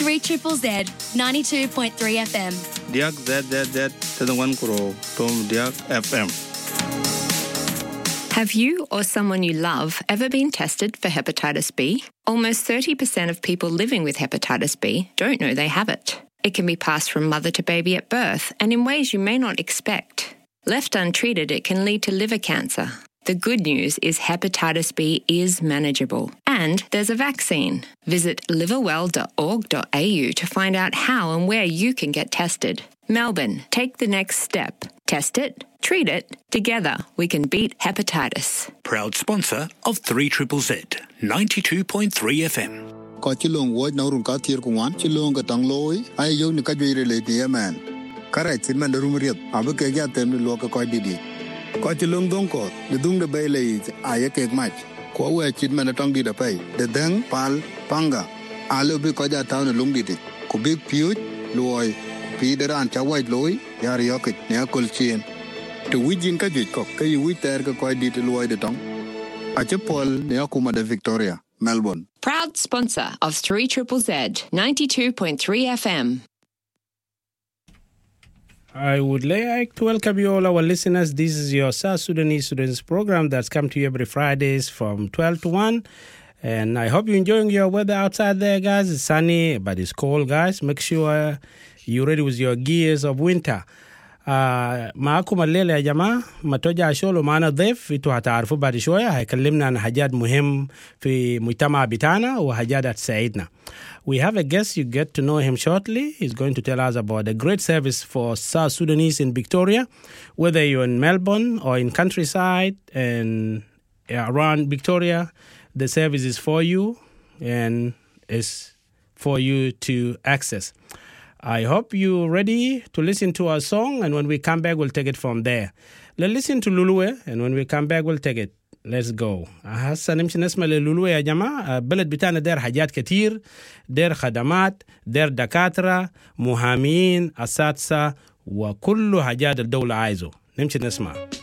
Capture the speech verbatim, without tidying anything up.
three triple Z, ninety-two point three F M. Diak Z Z Z, Tadangwan Kuro, Tom Diak F M. Have you or someone you love ever been tested for hepatitis B? Almost thirty percent of people living with hepatitis B don't know they have it. It can be passed from mother to baby at birth and in ways you may not expect. Left untreated, it can lead to liver cancer. The good news is hepatitis B is manageable and there's a vaccine. Visit liverwell dot org dot a u to find out how and where you can get tested. Melbourne, take the next step. Test it, treat it, together we can beat hepatitis. Proud sponsor of three triple Z, ninety-two point three F M. Có chỉ long voi nấu rung cá thiệt cũng ăn, chỉ long cái tang lôi, ai dùng những cái gì để lấy tiền mà, cái này chỉ mình đừng riết, à bữa cái gì tem được lo cái coi đi đi, có chỉ long đông có, để đông để bay lấy, ai cái mạch, có ai chỉ mình đang đi để bay, để đeng, pal, panga, alo bị coi ra tao nó long đi đi, có bị piu, lôi, pi để ăn cháo white lôi, yari yakit, nè col chien, từ quý chính cái gì có, cái quý ter cái coi đi để lôi để tông, à chứ Paul nè kuma de Victoria. Melbourne. Proud sponsor of three triple Z, ninety-two point three F M. I would like to welcome you all our listeners. This is your South Sudanese Students program that's come to you every Fridays from twelve to one. And I hope you're enjoying your weather outside there, guys. It's sunny, but it's cold, guys. Make sure you're ready with your gears of winter. آه معكم الليلة يا جماعة متوجع شغل معنا ضيف انتوا هتعرفوا بعد شوية هيكلمنا عن حاجات مهم في مجتمع بتاعنا وحاجات هتساعدنا. We have a guest, you get to know him shortly. He's going to tell us about a great service for South Sudanese in Victoria, whether you're in Melbourne or in countryside and around Victoria, the service is for you and is for you to access. I hope you're ready to listen to our song, and when we come back, we'll take it from there. Let's listen to Lulue, and when we come back, we'll take it. Let's go. هسه نمشي نسمع للولوة يا جماعة. بلد بتاعنا دير حاجات كتير، دير خدمات، دير دكاترة، محامين، أساتذة، وكل حاجات الدولة عايزه. نمشي نسمع.